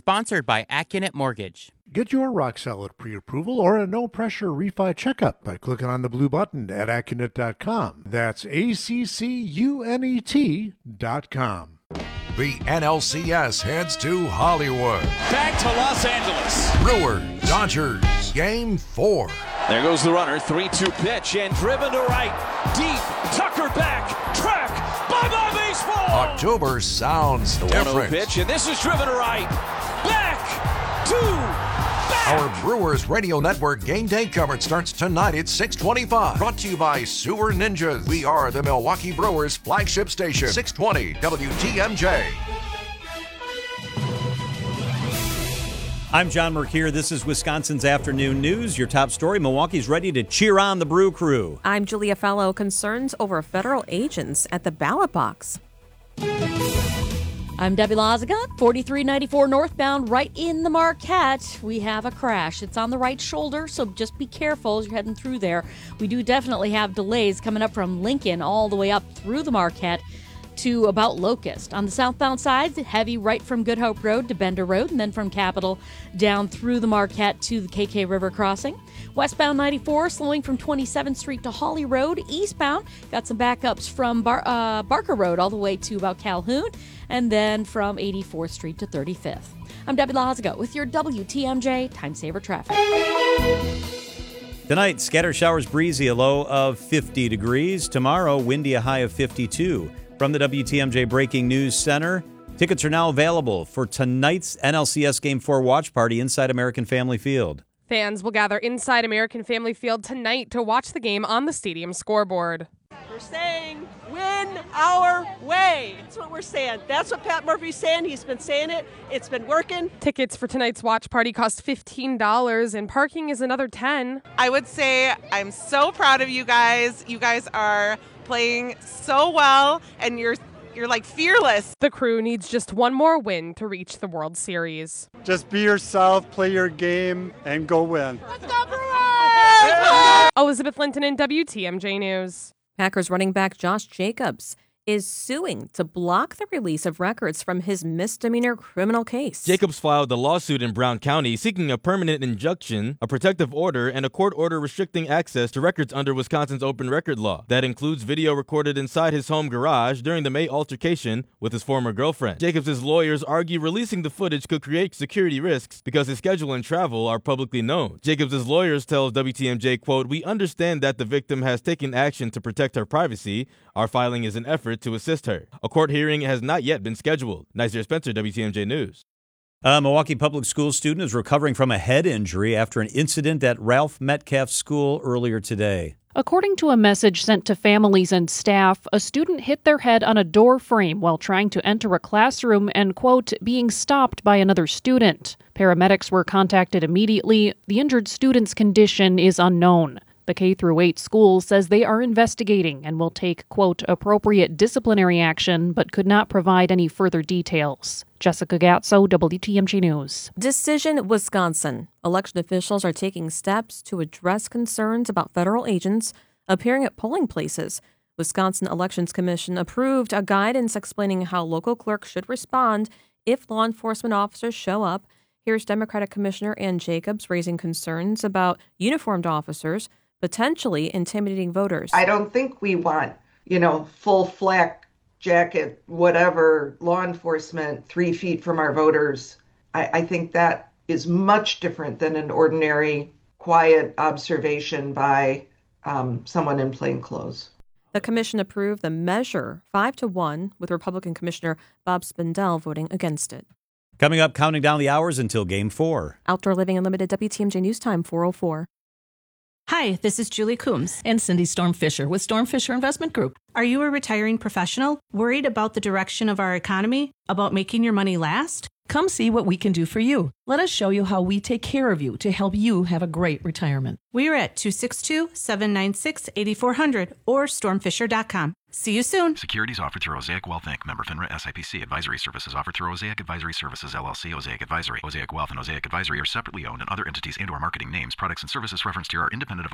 Sponsored by Accunet Mortgage. Get your rock solid pre-approval or a no-pressure refi checkup by clicking on the blue button at Accunet.com. That's ACCUNET.com. The NLCS heads to Hollywood. Back to Los Angeles. Brewers, Dodgers, Game 4. There goes the runner, 3-2 pitch, and driven to right. Deep, Tucker back, track, bye-bye baseball! October sounds the different. 1-0 pitch, and this is driven to right. Back to back! Our Brewers Radio Network game day coverage starts tonight at 6:25. Brought to you by Sewer Ninjas. We are the Milwaukee Brewers flagship station. 620 WTMJ. I'm John Mercure. This is Wisconsin's Afternoon News. Your top story, Milwaukee's ready to cheer on the Brew Crew. I'm Julia Fellow. Concerns over federal agents at the ballot box. I'm Debbie Loziga, 4394 northbound, right in the Marquette. We have a crash. It's on the right shoulder, so just be careful as you're heading through there. We do definitely have delays coming up from Lincoln all the way up through the Marquette to about Locust. On the southbound side, heavy right from Good Hope Road to Bender Road, and then from Capitol down through the Marquette to the KK River crossing. Westbound 94, slowing from 27th Street to Hawley Road. Eastbound, got some backups from Barker Road all the way to about Calhoun, and then from 84th Street to 35th. I'm Debbie Loziga with your WTMJ Time Saver Traffic. Tonight, scattered showers, breezy, a low of 50 degrees. Tomorrow, windy, a high of 52. From the WTMJ Breaking News Center, tickets are now available for tonight's NLCS Game 4 watch party inside American Family Field. Fans will gather inside American Family Field tonight to watch the game on the stadium scoreboard. We're saying, win our way. That's what we're saying. That's what Pat Murphy's saying. He's been saying it. It's been working. Tickets for tonight's watch party cost $15, and parking is another $10. I would say I'm so proud of you guys. You guys are playing so well, and you're like fearless. The Crew needs just one more win to reach the World Series. Just be yourself, play your game, and go win. Let's go Brewers! Elizabeth Linton in WTMJ News. Packers running back Josh Jacobs is suing to block the release of records from his misdemeanor criminal case. Jacobs filed a lawsuit in Brown County seeking a permanent injunction, a protective order, and a court order restricting access to records under Wisconsin's open record law. That includes video recorded inside his home garage during the May altercation with his former girlfriend. Jacobs' lawyers argue releasing the footage could create security risks because his schedule and travel are publicly known. Jacobs' lawyers tell WTMJ, quote, "We understand that the victim has taken action to protect her privacy. Our filing is an effort to assist her." A court hearing has not yet been scheduled. Nasir Spencer, WTMJ News. A Milwaukee Public School student is recovering from a head injury after an incident at Ralph Metcalf School earlier today. According to a message sent to families and staff, a student hit their head on a door frame while trying to enter a classroom and, quote, being stopped by another student. Paramedics were contacted immediately. The injured student's condition is unknown. The K-8 school says they are investigating and will take, quote, appropriate disciplinary action, but could not provide any further details. Jessica Gatso, WTMJ News. Decision Wisconsin. Election officials are taking steps to address concerns about federal agents appearing at polling places. Wisconsin Elections Commission approved a guidance explaining how local clerks should respond if law enforcement officers show up. Here's Democratic Commissioner Ann Jacobs raising concerns about uniformed officers potentially intimidating voters. I don't think we want, full flak jacket, whatever, law enforcement 3 feet from our voters. I think that is much different than an ordinary, quiet observation by someone in plain clothes. The commission approved the measure 5-1, with Republican Commissioner Bob Spindell voting against it. Coming up, counting down the hours until Game 4. Outdoor Living Unlimited, WTMJ News Time, 4:04. Hi, this is Julie Coombs and Cindy Storm Fisher with Storm Fisher Investment Group. Are you a retiring professional worried about the direction of our economy, about making your money last? Come see what we can do for you. Let us show you how we take care of you to help you have a great retirement. We are at 262-796-8400 or stormfisher.com. See you soon. Securities offered through Osaic Wealth Inc. Member FINRA SIPC. Advisory services offered through Osaic Advisory Services LLC. Osaic Advisory. Osaic Wealth and Osaic Advisory are separately owned, and other entities and/or marketing names, products, and services referenced here are independent of